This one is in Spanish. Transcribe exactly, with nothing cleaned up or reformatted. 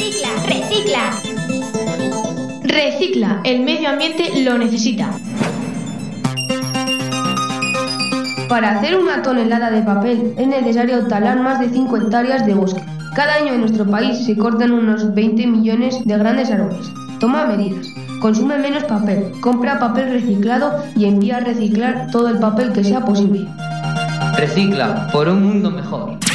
Recicla, recicla. Recicla, el medio ambiente lo necesita. Para hacer una tonelada de papel es necesario talar más de cinco hectáreas de bosque. Cada año en nuestro país se cortan unos veinte millones de grandes árboles. Toma medidas. Consume menos papel, compra papel reciclado y envía a reciclar todo el papel que sea posible. Recicla por un mundo mejor.